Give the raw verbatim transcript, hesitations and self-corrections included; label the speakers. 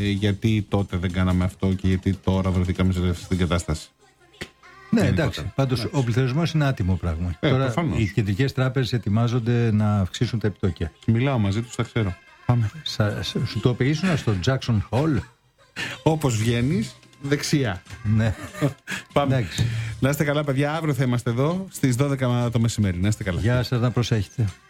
Speaker 1: γιατί τότε δεν κάναμε αυτό και γιατί τώρα βρεθήκαμε σε αυτή την κατάσταση.
Speaker 2: Ναι, εντάξει. Πάντως ο πληθωρισμός είναι άτιμο πράγμα.
Speaker 1: Ε,
Speaker 2: τώρα
Speaker 1: προφανώς.
Speaker 2: οι κεντρικές τράπεζες ετοιμάζονται να αυξήσουν τα επιτόκια.
Speaker 1: Μιλάω μαζί τους, τα ξέρω. Πάμε.
Speaker 2: Σα, σου το ήσουν στο Jackson Hole.
Speaker 1: Όπως βγαίνεις, δεξιά.
Speaker 2: Ναι.
Speaker 1: Πάμε.
Speaker 2: Εντάξει.
Speaker 1: Να είστε καλά, παιδιά. Αύριο θα είμαστε εδώ στις δώδεκα το μεσημέρι. Να είστε καλά.
Speaker 2: Γεια σας, να προσέχετε.